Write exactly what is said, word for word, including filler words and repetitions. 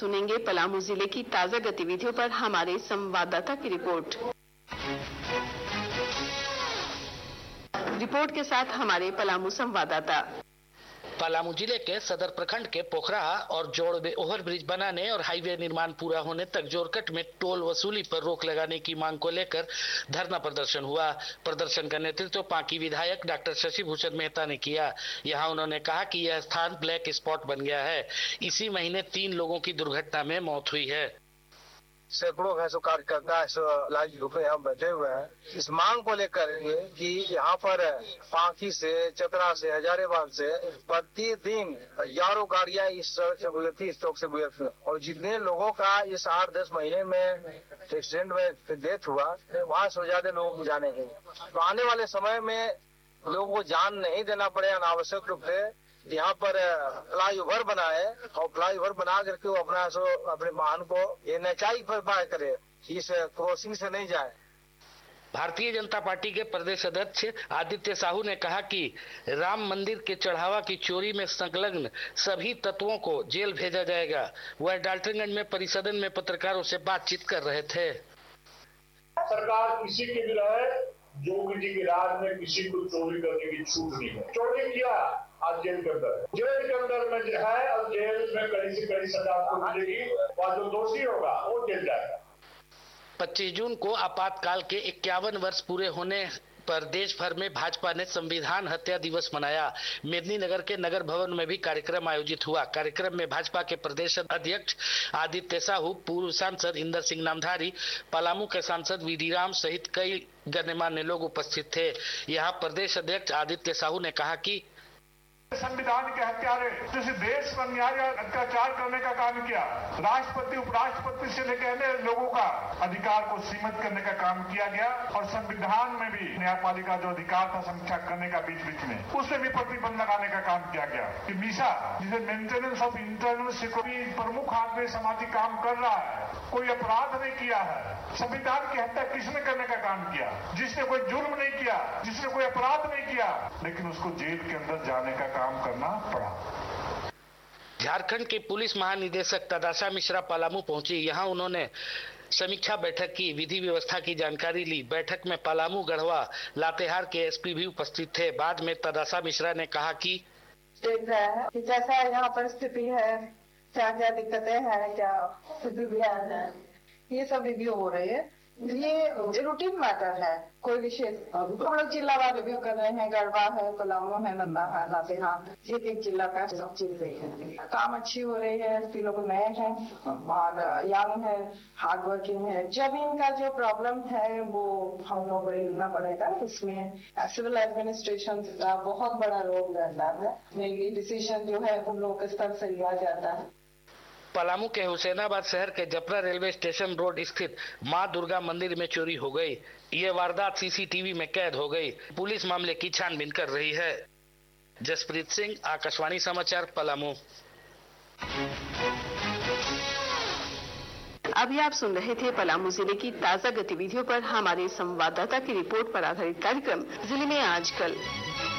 सुनेंगे पलामू जिले की ताजा गतिविधियों पर हमारे संवाददाता की रिपोर्ट। रिपोर्ट के साथ हमारे पलामू संवाददाता। पलामू जिले के सदर प्रखंड के पोखरा और जोड़ में ओवरब्रिज बनाने और हाईवे निर्माण पूरा होने तक जोरकट में टोल वसूली पर रोक लगाने की मांग को लेकर धरना प्रदर्शन हुआ। प्रदर्शन का नेतृत्व पांकी विधायक डॉक्टर शशि भूषण मेहता ने किया। यहां उन्होंने कहा कि यह स्थान ब्लैक स्पॉट बन गया है। इसी महीने तीन लोगों की दुर्घटना में मौत हुई है। सैकड़ों भैंसों कार्यकर्ता लाख रुपए हम बैठे हुए हैं इस मांग को लेकर कि यहाँ पर पांकी से, चतरा से, हजारीबाग से प्रतिदिन हजारों गाड़ियां इस सड़क से गुजरती, इस चौक से गुजरती, और जितने लोगों का इस आठ दस महीने में एक्सीडेंट में डेथ हुआ वहाँ से ज्यादा लोग जाने हैं। तो आने वाले समय में लोगों को जान नहीं देना पड़े अनावश्यक रूप से यहाँ पर फ्लाई ओवर बनाए और फ्लाई ओवर बना करके वो अपना सो अपने वाहन को ये नचाई पर पार करे, इस क्रॉसिंग से नहीं जाए। भारतीय जनता पार्टी के प्रदेश अध्यक्ष आदित्य साहू ने कहा कि राम मंदिर के चढ़ावा की चोरी में संलग्न सभी तत्वों को जेल भेजा जाएगा। वह डाल्टनगंज में परिसदन में पत्रकारों से बातचीत कर रहे थे। सरकार किसी के भी रहे, जो किसी के राज में किसी को चोरी करने की छूट नहीं है। चोरी किया आज जेल के अंदर, जेल के अंदर में जो है और जेल में कड़ी से कड़ी सजा आपको मिलेगी और जो दोषी होगा वो जेल जाएगा। पच्चीस जून को आपातकाल के इक्यावन वर्ष पूरे होने पर देश भर में भाजपा ने संविधान हत्या दिवस मनाया। मेदिनीनगर के नगर भवन में भी कार्यक्रम आयोजित हुआ। कार्यक्रम में भाजपा के प्रदेश अध्यक्ष आदित्य साहू, पूर्व सांसद इंदर सिंह नामधारी, पलामू के सांसद वीडी राम सहित कई गणमान्य लोग उपस्थित थे। यहाँ प्रदेश अध्यक्ष आदित्य साहू ने कहा कि संविधान के हत्यारे जिस देश पर न्याय अत्याचार करने का काम किया, राष्ट्रपति उपराष्ट्रपति से लेकर लोगों का अधिकार को सीमित करने का काम किया गया और संविधान में भी न्यायपालिका जो अधिकार था समीक्षा करने का बीच बीच में उससे भी प्रतिबंध लगाने का काम किया गया कि मीसा जिसे मेंटेनेंस ऑफ इंटरनल सिक्योरिटी प्रमुख हाथ में सामाजिक काम कर रहा है, कोई अपराध नहीं किया है। संविधान की हत्या किसने करने का काम किया? जिसने कोई जुर्म नहीं किया, जिसने कोई अपराध नहीं किया, लेकिन उसको जेल के अंदर जाने का काम करना पड़ा। झारखंड के पुलिस महानिदेशक तदाशा मिश्रा पलामू पहुंची। यहां उन्होंने समीक्षा बैठक की, विधि व्यवस्था की जानकारी ली। बैठक में पलामू, गढ़वा, लातेहार के एसपी भी उपस्थित थे। बाद में तदाशा मिश्रा ने कहा कि देख रहा है कि जैसा यहाँ पर स्थिति है, क्या क्या दिक्कतें हैं, क्या स्थिति है, ये सब रिव्यू हो रही है। ये रूटीन मैटर है, कोई विशेष हम लोग जिला वार रिव्यू कर रहे हैं। गढ़वा है, पलामू है, नंदा है, लातेहार, एक एक जिला का सब चीज है। काम अच्छी हो रही है, एसपी लोग नए हैं और यंग है, हार्ड वर्किंग है। जब इनका जो प्रॉब्लम है वो हम लोग लेना पड़ेगा। इसमें सिविल एडमिनिस्ट्रेशन का बहुत बड़ा रोल रहता है। मेरी डिसीजन जो है उन लोगों के स्तर से लिया जाता है। पलामू के हुसैनाबाद शहर के जपरा रेलवे स्टेशन रोड स्थित मां दुर्गा मंदिर में चोरी हो गई। ये वारदात सीसीटीवी में कैद हो गई। पुलिस मामले की छानबीन कर रही है। जसप्रीत सिंह, आकाशवाणी समाचार, पलामू। अभी आप सुन रहे थे पलामू जिले की ताजा गतिविधियों पर हमारे संवाददाता की रिपोर्ट पर आधारित कार्यक्रम जिले में आजकल।